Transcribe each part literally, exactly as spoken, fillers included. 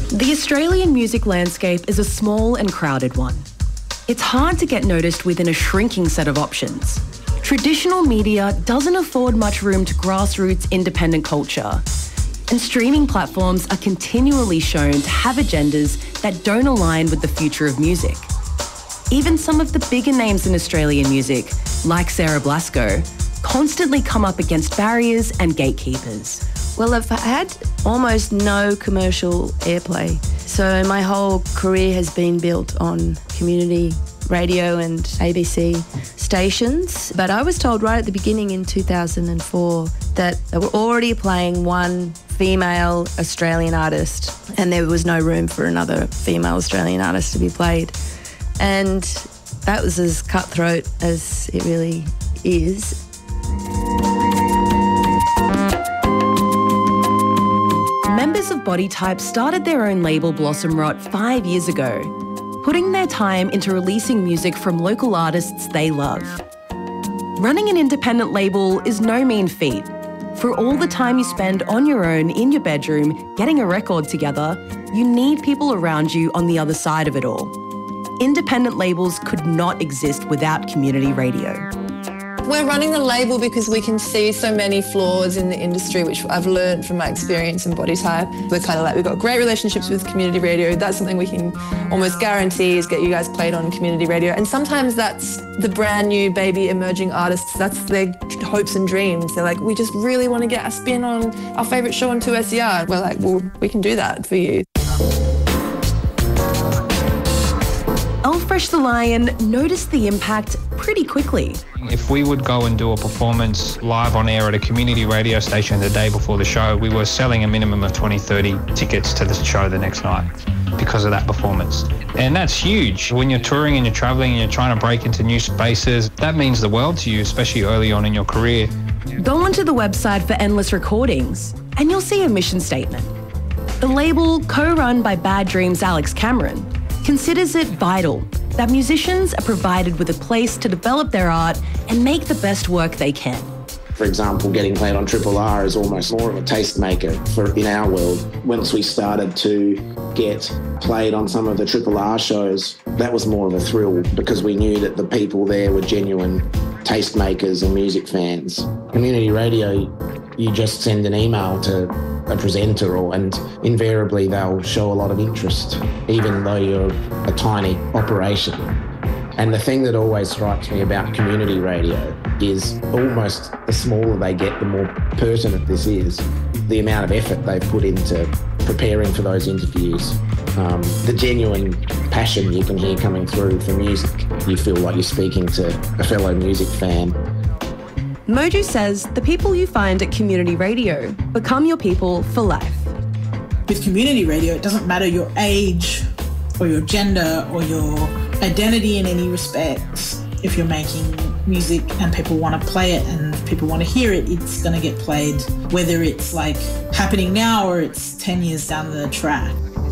The Australian music landscape is a small and crowded one. It's hard to get noticed within a shrinking set of options. Traditional media doesn't afford much room to grassroots independent culture, and streaming platforms are continually shown to have agendas that don't align with the future of music. Even some of the bigger names in Australian music, like Sarah Blasko, constantly come up against barriers and gatekeepers. Well, I've had almost no commercial airplay. So my whole career has been built on community radio and A B C stations. But I was told right at the beginning in two thousand four that they were already playing one female Australian artist and there was no room for another female Australian artist to be played. And that was as cutthroat as it really is. Members of Body Type started their own label Blossom Rot five years ago, putting their time into releasing music from local artists they love. Running an independent label is no mean feat. For all the time you spend on your own in your bedroom getting a record together, you need people around you on the other side of it all. Independent labels could not exist without community radio. We're running the label because we can see so many flaws in the industry, which I've learned from my experience in Body Type. We're kind of like, we've got great relationships with community radio. That's something we can almost guarantee is get you guys played on community radio. And sometimes that's the brand new baby emerging artists. That's their hopes and dreams. They're like, we just really want to get a spin on our favourite show on two S E R. We're like, well, we can do that for you. Elfresh the Lion noticed the impact pretty quickly. If we would go and do a performance live on air at a community radio station the day before the show, we were selling a minimum of twenty, thirty tickets to the show the next night because of that performance. And that's huge. When you're touring and you're travelling and you're trying to break into new spaces, that means the world to you, especially early on in your career. Go onto the website for Endless Recordings and you'll see a mission statement. The label, co-run by Bad Dreams' Alex Cameron, considers it vital that musicians are provided with a place to develop their art and make the best work they can. For example, getting played on Triple R is almost more of a tastemaker for in our world. Once we started to get played on some of the Triple R shows, that was more of a thrill because we knew that the people there were genuine tastemakers and music fans. Community radio, you just send an email to a presenter or, and invariably they'll show a lot of interest, even though you're a tiny operation. And the thing that always strikes me about community radio is almost the smaller they get, the more pertinent this is. The amount of effort they've put into preparing for those interviews, um, the genuine passion you can hear coming through for music. You feel like you're speaking to a fellow music fan. Moju says the people you find at community radio become your people for life. With community radio, it doesn't matter your age or your gender or your identity in any respect. If you're making music and people want to play it and people want to hear it, it's going to get played, whether it's like happening now or it's ten years down the track.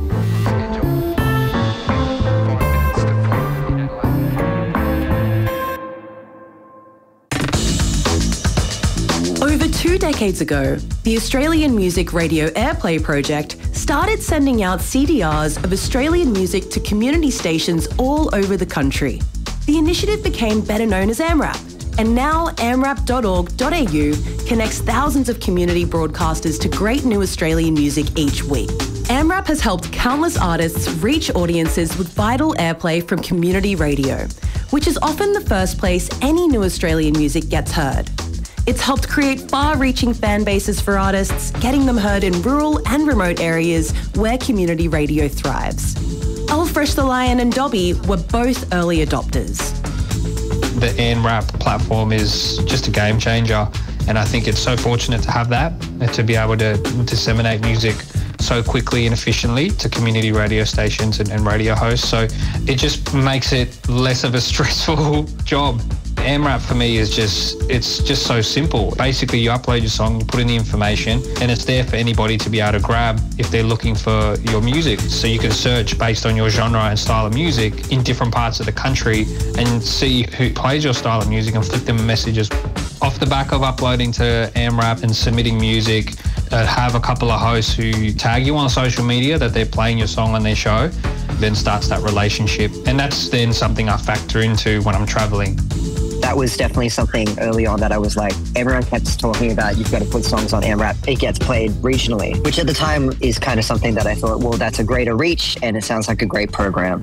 Over two decades ago, the Australian Music Radio Airplay Project started sending out C D Rs of Australian music to community stations all over the country. The initiative became better known as AMRAP, and now amrap dot org dot a u connects thousands of community broadcasters to great new Australian music each week. AMRAP has helped countless artists reach audiences with vital airplay from community radio, which is often the first place any new Australian music gets heard. It's helped create far-reaching fan bases for artists, getting them heard in rural and remote areas where community radio thrives. Elfresh the Lion and Dobby were both early adopters. The AMRAP platform is just a game changer, and I think it's so fortunate to have that, to be able to disseminate music so quickly and efficiently to community radio stations and, and radio hosts. So it just makes it less of a stressful job. AMRAP for me is just, it's just so simple. Basically, you upload your song, you put in the information, and it's there for anybody to be able to grab if they're looking for your music. So you can search based on your genre and style of music in different parts of the country and see who plays your style of music and flick them messages. Off the back of uploading to AMRAP and submitting music, uh, have a couple of hosts who tag you on social media that they're playing your song on their show, then starts that relationship. And that's then something I factor into when I'm traveling. That was definitely something early on that I was like, everyone kept talking about, you've got to put songs on AMRAP. It gets played regionally, which at the time is kind of something that I thought, well, that's a greater reach and it sounds like a great program.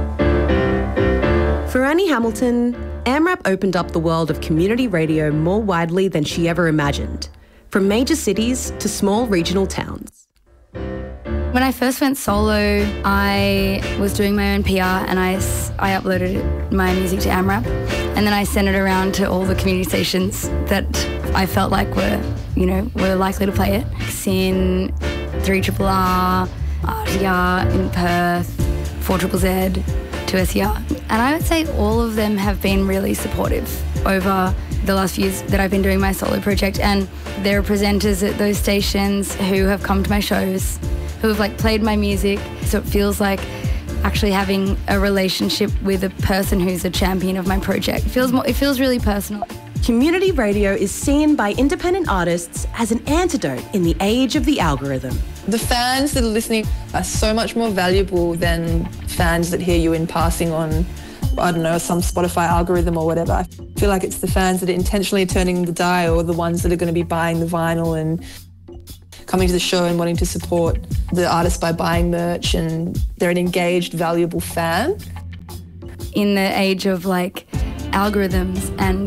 For Annie Hamilton, AMRAP opened up the world of community radio more widely than she ever imagined, from major cities to small regional towns. When I first went solo, I was doing my own P R and I, I uploaded my music to AMRAP, and then I sent it around to all the community stations that I felt like were, you know, were likely to play it. S I N, three R R R, R T R in Perth, four Z Z, two S E R. And I would say all of them have been really supportive over the last few years that I've been doing my solo project, and there are presenters at those stations who have come to my shows, who have like played my music, so it feels like actually having a relationship with a person who's a champion of my project. It feels more, it feels really personal. Community radio is seen by independent artists as an antidote in the age of the algorithm. The fans that are listening are so much more valuable than fans that hear you in passing on, I don't know, some Spotify algorithm or whatever. I feel like it's the fans that are intentionally turning the dial, or the ones that are going to be buying the vinyl and coming to the show and wanting to support the artist by buying merch, and they're an engaged, valuable fan. In the age of like algorithms and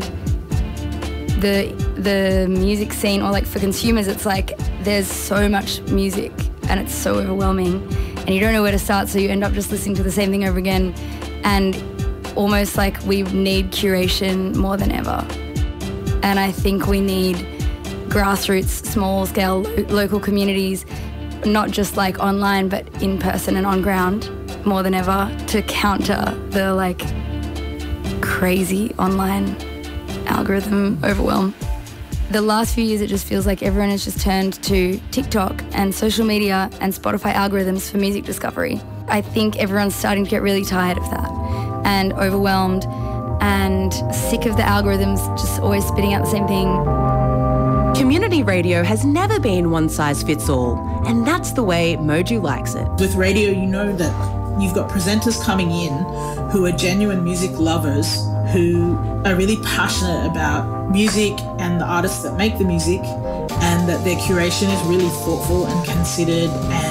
the the music scene, or like for consumers, it's like there's so much music and it's so overwhelming and you don't know where to start, so you end up just listening to the same thing over again, and almost like we need curation more than ever. And I think we need grassroots, small-scale, lo- local communities, not just like online, but in person and on ground more than ever, to counter the like crazy online algorithm overwhelm. The last few years, it just feels like everyone has just turned to TikTok and social media and Spotify algorithms for music discovery. I think everyone's starting to get really tired of that and overwhelmed and sick of the algorithms just always spitting out the same thing. Community radio has never been one size fits all, and that's the way Moju likes it. With radio, you know that you've got presenters coming in who are genuine music lovers, who are really passionate about music and the artists that make the music, and that their curation is really thoughtful and considered,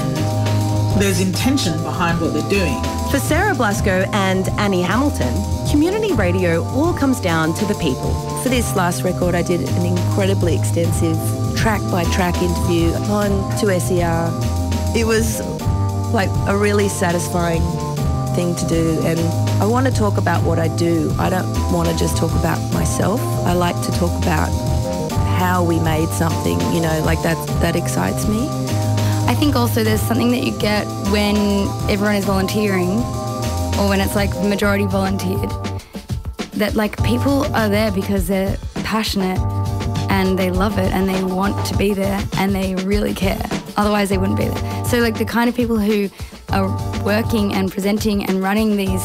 and there's intention behind what they're doing. For Sarah Blasco and Annie Hamilton, community radio all comes down to the people. For this last record, I did an incredibly extensive track-by-track interview on two S E R. It was like a really satisfying thing to do, and I want to talk about what I do. I don't want to just talk about myself. I like to talk about how we made something, you know, like that, that excites me. I think also there's something that you get when everyone is volunteering, or when it's like majority volunteered, that like people are there because they're passionate and they love it and they want to be there and they really care. Otherwise they wouldn't be there. So like the kind of people who are working and presenting and running these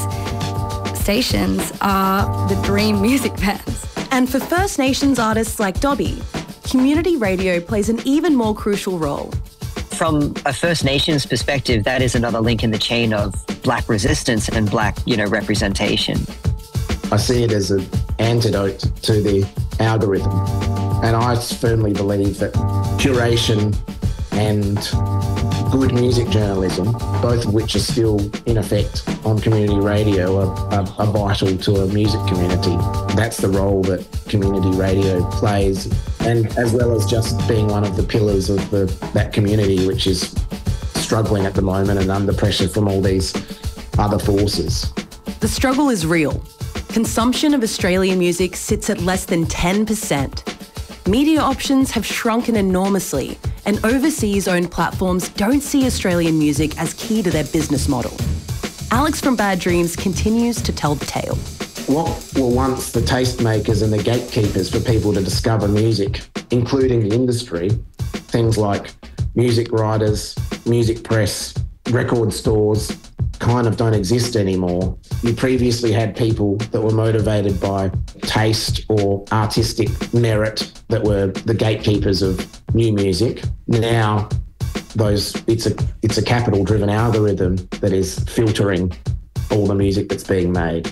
stations are the dream music fans. And for First Nations artists like Dobby, community radio plays an even more crucial role. From a First Nations perspective, that is another link in the chain of Black resistance and Black, you know, representation. I see it as an antidote to the algorithm. And I firmly believe that curation and good music journalism, both of which are still in effect on community radio, are, are, are vital to a music community. That's the role that community radio plays, and as well as just being one of the pillars of the, that community, which is struggling at the moment and under pressure from all these other forces. The struggle is real. Consumption of Australian music sits at less than ten percent. Media options have shrunken enormously, and overseas-owned platforms don't see Australian music as key to their business model. Alex from Bad Dreams continues to tell the tale. What were once the tastemakers and the gatekeepers for people to discover music, including the industry, things like music writers, music press, record stores, kind of don't exist anymore. You previously had people that were motivated by taste or artistic merit that were the gatekeepers of new music. Now those it's a it's a capital driven algorithm that is filtering all the music that's being made.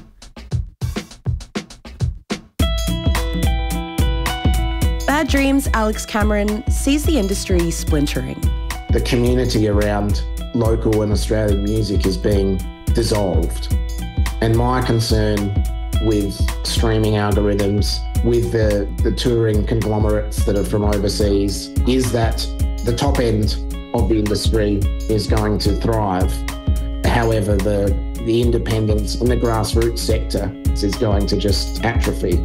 Bad Dreams' Alex Cameron sees the industry splintering. The community around local and Australian music is being dissolved. And my concern with streaming algorithms, with the, the touring conglomerates that are from overseas, is that the top end of the industry is going to thrive. However, the, the independence and the grassroots sector is going to just atrophy.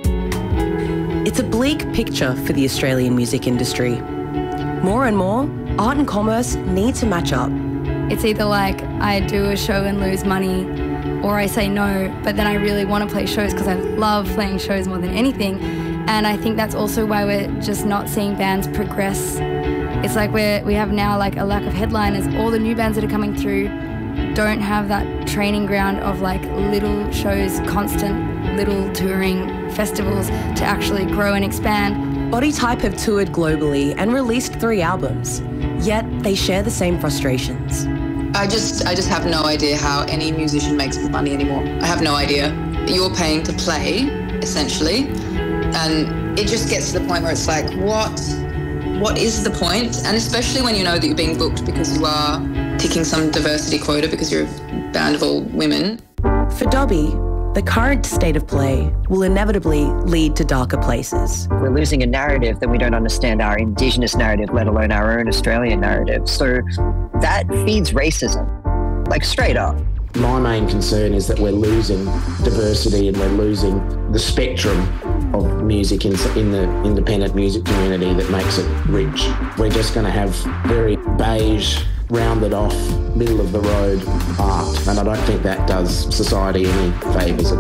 It's a bleak picture for the Australian music industry. More and more, art and commerce need to match up. It's either like I do a show and lose money, or I say no, but then I really want to play shows because I love playing shows more than anything. And I think that's also why we're just not seeing bands progress. It's like we're, we have now like a lack of headliners. All the new bands that are coming through don't have that training ground of like little shows, constant little touring festivals to actually grow and expand. Body Type have toured globally and released three albums, yet they share the same frustrations. I just I just have no idea how any musician makes money anymore. I have no idea. You're paying to play, essentially, and it just gets to the point where it's like, what, what is the point? And especially when you know that you're being booked because you are ticking some diversity quota because you're a band of all women. For Dobby, the current state of play will inevitably lead to darker places. We're losing a narrative that we don't understand our Indigenous narrative, let alone our own Australian narrative. So that feeds racism, like straight up. My main concern is that we're losing diversity and we're losing the spectrum of music in, in the independent music community that makes it rich. We're just going to have very beige, rounded off, middle of the road art, and I don't think that does society any favours at all.